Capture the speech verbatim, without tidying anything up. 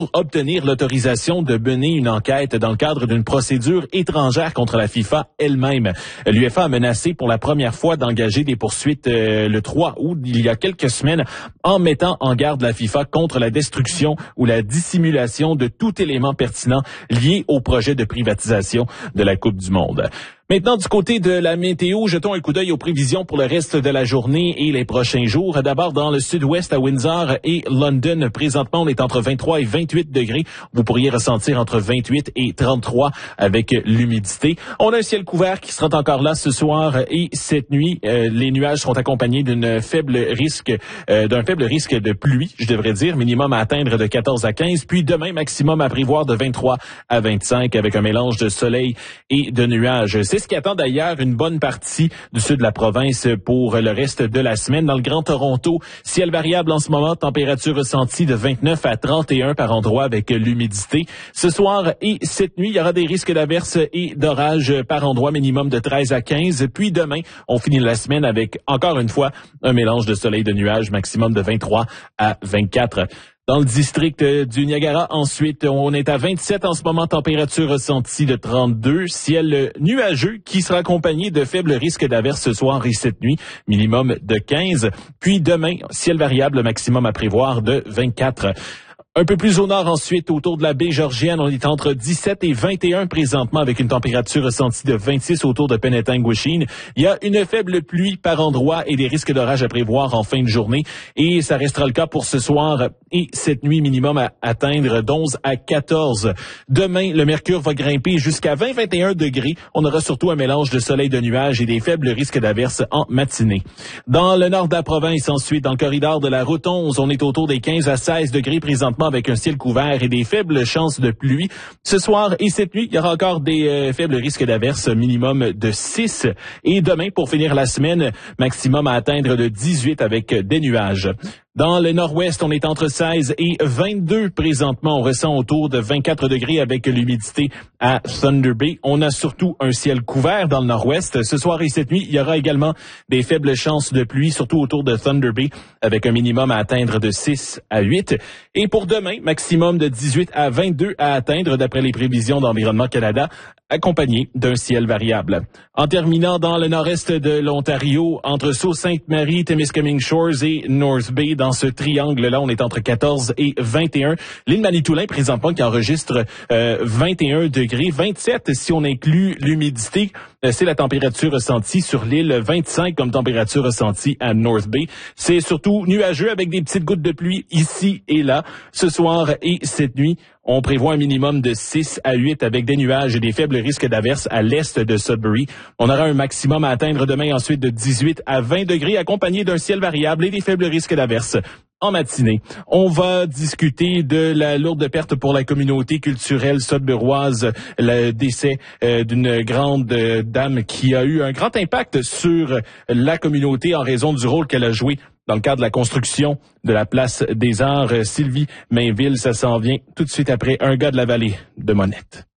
pour obtenir l'autorisation de mener une enquête dans le cadre d'une procédure étrangère contre la FIFA elle-même. L'UEFA a menacé pour la première fois d'engager des poursuites euh, le trois août, il y a quelques semaines, en mettant en garde la FIFA contre la destruction ou la dissimulation de tout élément pertinent lié au projet de privatisation de la Coupe du Monde. Maintenant, du côté de la météo, jetons un coup d'œil aux prévisions pour le reste de la journée et les prochains jours. D'abord, dans le sud-ouest, à Windsor et London, présentement, on est entre vingt-trois et vingt-huit degrés. Vous pourriez ressentir entre vingt-huit et trente-trois avec l'humidité. On a un ciel couvert qui sera encore là ce soir et cette nuit. Euh, les nuages seront accompagnés d'une faible risque, euh, d'un faible risque de pluie, je devrais dire, minimum à atteindre de quatorze à quinze. Puis demain, maximum à prévoir de vingt-trois à vingt-cinq avec un mélange de soleil et de nuages. C'est ce qui attend d'ailleurs une bonne partie du sud de la province pour le reste de la semaine. Dans le Grand Toronto, ciel variable en ce moment, température ressentie de vingt-neuf à trente et un par endroit avec l'humidité. Ce soir et cette nuit, il y aura des risques d'averses et d'orages par endroit, minimum de treize à quinze. Puis demain, on finit la semaine avec, encore une fois, un mélange de soleil et de nuages, maximum de vingt-trois à vingt-quatre. Dans le district du Niagara, ensuite, on est à vingt-sept en ce moment, température ressentie de trente-deux, ciel nuageux qui sera accompagné de faibles risques d'averses ce soir et cette nuit, minimum de quinze. Puis demain, ciel variable, maximum à prévoir de vingt-quatre. Un peu plus au nord ensuite, autour de la baie Georgienne, on est entre dix-sept et vingt et un présentement avec une température ressentie de vingt-six autour de Penetanguishene. Il y a une faible pluie par endroit et des risques d'orage à prévoir en fin de journée. Et ça restera le cas pour ce soir et cette nuit, minimum à atteindre d'onze à quatorze. Demain, le mercure va grimper jusqu'à vingt à vingt et un degrés. On aura surtout un mélange de soleil, de nuages et des faibles risques d'averses en matinée. Dans le nord de la province, ensuite, dans le corridor de la route onze, on est autour des quinze à seize degrés présentement, avec un ciel couvert et des faibles chances de pluie. Ce soir et cette nuit, il y aura encore des euh, faibles risques d'averses, minimum de six. Et demain, pour finir la semaine, maximum à atteindre de dix-huit avec des nuages. Dans le nord-ouest, on est entre seize et vingt-deux présentement. On ressent autour de vingt-quatre degrés avec l'humidité à Thunder Bay. On a surtout un ciel couvert dans le nord-ouest. Ce soir et cette nuit, il y aura également des faibles chances de pluie, surtout autour de Thunder Bay, avec un minimum à atteindre de six à huit. Et pour demain, maximum de dix-huit à vingt-deux à atteindre, d'après les prévisions d'Environnement Canada, accompagné d'un ciel variable. En terminant dans le nord-est de l'Ontario, entre Sault-Sainte-Marie, Témiscamingue Shores et North Bay, dans ce triangle-là, on est entre quatorze et vingt et un. L'île Manitoulin, présentement, qui enregistre euh, vingt et un degrés, vingt-sept si on inclut l'humidité. Euh, c'est la température ressentie sur l'île, vingt-cinq comme température ressentie à North Bay. C'est surtout nuageux avec des petites gouttes de pluie ici et là. Ce soir et cette nuit, on prévoit un minimum de six à huit avec des nuages et des faibles risques d'averses à l'est de Sudbury. On aura un maximum à atteindre demain ensuite de dix-huit à vingt degrés accompagné d'un ciel variable et des faibles risques d'averses en matinée. On va discuter de la lourde perte pour la communauté culturelle sudburoise, le décès euh, d'une grande euh, dame qui a eu un grand impact sur la communauté en raison du rôle qu'elle a joué dans le cadre de la construction de la place des Arts. Sylvie Mainville, ça s'en vient tout de suite après Un gars de la vallée de Monette.